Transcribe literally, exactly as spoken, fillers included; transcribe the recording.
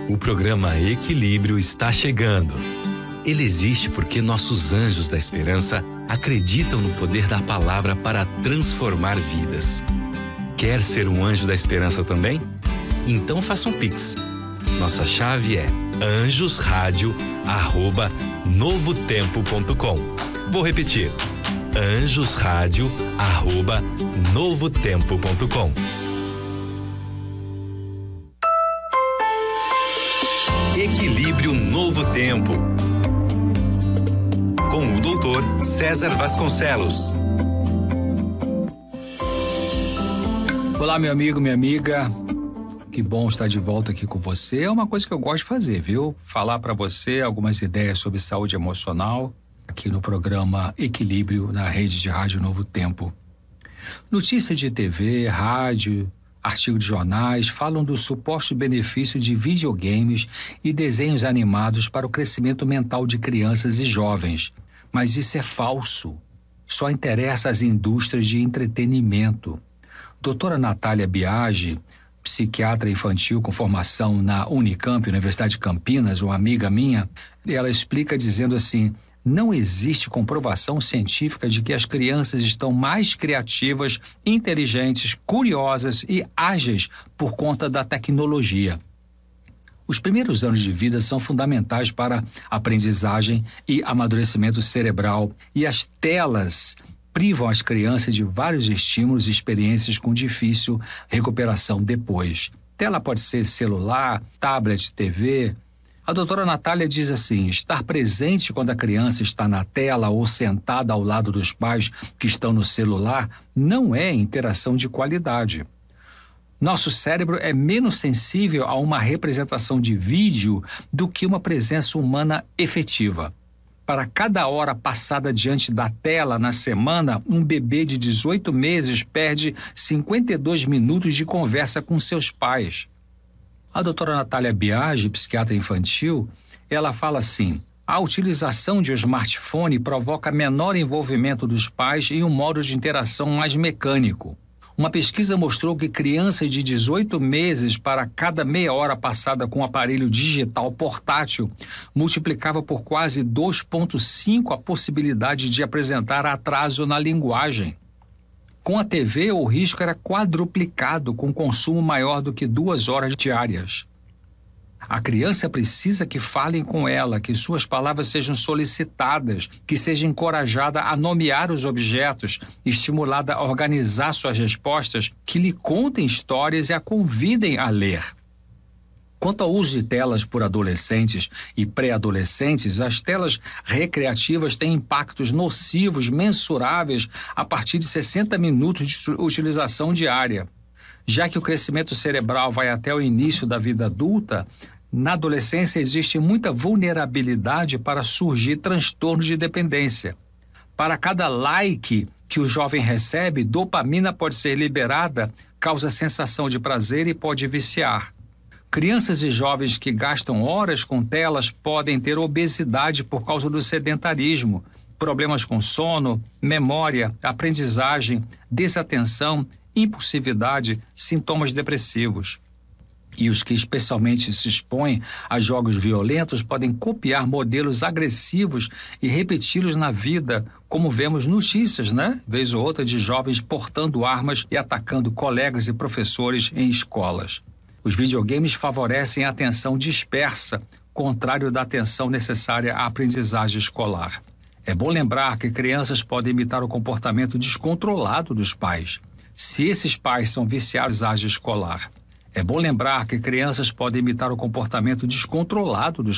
O programa Equilíbrio está chegando. Ele existe porque nossos anjos da esperança acreditam no poder da palavra para transformar vidas. Quer ser um anjo da esperança também? Então faça um Pix. Nossa chave é anjosradio arroba novotempo ponto com. Vou repetir: anjosradio arroba novotempo ponto com. Equilíbrio Novo Tempo, com o doutor César Vasconcelos. Olá, meu amigo, minha amiga. Que bom estar de volta aqui com você. É uma coisa que eu gosto de fazer, viu? Falar para você algumas ideias sobre saúde emocional aqui no programa Equilíbrio na rede de rádio Novo Tempo. Notícias de T V, rádio, artigos de jornais falam do suposto benefício de videogames e desenhos animados para o crescimento mental de crianças e jovens. Mas isso é falso. Só interessa às indústrias de entretenimento. Doutora Natália Biagi, psiquiatra infantil com formação na Unicamp, Universidade de Campinas, uma amiga minha, ela explica dizendo assim: não existe comprovação científica de que as crianças estão mais criativas, inteligentes, curiosas e ágeis por conta da tecnologia. Os primeiros anos de vida são fundamentais para aprendizagem e amadurecimento cerebral, e as telas privam as crianças de vários estímulos e experiências com difícil recuperação depois. Tela pode ser celular, tablet, T V. A doutora Natália diz assim: estar presente quando a criança está na tela ou sentada ao lado dos pais que estão no celular não é interação de qualidade. Nosso cérebro é menos sensível a uma representação de vídeo do que uma presença humana efetiva. Para cada hora passada diante da tela na semana, um bebê de dezoito meses perde cinquenta e dois minutos de conversa com seus pais. A doutora Natália Biagi, psiquiatra infantil, ela fala assim: a utilização de um smartphone provoca menor envolvimento dos pais em um modo de interação mais mecânico. Uma pesquisa mostrou que crianças de dezoito meses, para cada meia hora passada com um aparelho digital portátil, multiplicava por quase dois vírgula cinco a possibilidade de apresentar atraso na linguagem. Com a T V, o risco era quadruplicado, com consumo maior do que duas horas diárias. A criança precisa que falem com ela, que suas palavras sejam solicitadas, que seja encorajada a nomear os objetos, estimulada a organizar suas respostas, que lhe contem histórias e a convidem a ler. Quanto ao uso de telas por adolescentes e pré-adolescentes, as telas recreativas têm impactos nocivos mensuráveis a partir de sessenta minutos de utilização diária. Já que o crescimento cerebral vai até o início da vida adulta, na adolescência existe muita vulnerabilidade para surgir transtornos de dependência. Para cada like que o jovem recebe, dopamina pode ser liberada, causa sensação de prazer e pode viciar. Crianças e jovens que gastam horas com telas podem ter obesidade por causa do sedentarismo, problemas com sono, memória, aprendizagem, desatenção, impulsividade, sintomas depressivos. E os que especialmente se expõem a jogos violentos podem copiar modelos agressivos e repeti-los na vida, como vemos notícias, né? Vez ou outra, de jovens portando armas e atacando colegas e professores em escolas. Os videogames favorecem a atenção dispersa, contrário da atenção necessária à aprendizagem escolar. É bom lembrar que crianças podem imitar o comportamento descontrolado dos pais, se esses pais são viciados à escolar. É bom lembrar que crianças podem imitar o comportamento descontrolado dos